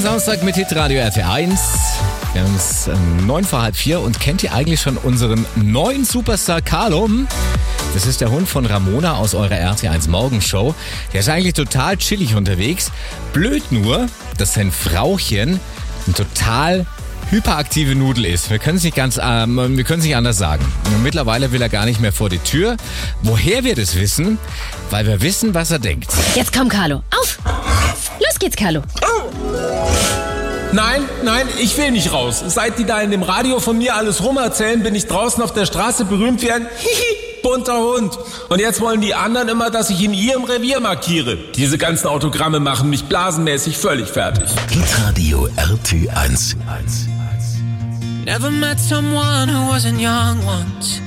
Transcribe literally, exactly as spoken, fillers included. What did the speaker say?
Samstag mit Hitradio R T eins. Wir haben es neun vor halb vier und kennt ihr eigentlich schon unseren neuen Superstar Carlo? Das ist der Hund von Ramona aus eurer R T eins Morgenshow. Der ist eigentlich total chillig unterwegs. Blöd nur, dass sein Frauchen ein total hyperaktive Nudel ist. Wir können es nicht ganz, ähm, wir können es nicht anders sagen. Mittlerweile will er gar nicht mehr vor die Tür. Woher wir das wissen? Weil wir wissen, was er denkt. Jetzt komm, Carlo. Auf! Los geht's, Carlo. Nein, nein, ich will nicht raus. Seit die da in dem Radio von mir alles rumerzählen, bin ich draußen auf der Straße berühmt wie ein Hihi, bunter Hund. Und jetzt wollen die anderen immer, dass ich in ihrem Revier markiere. Diese ganzen Autogramme machen mich blasenmäßig völlig fertig. Hitradio R T eins. Never met someone who wasn't young once.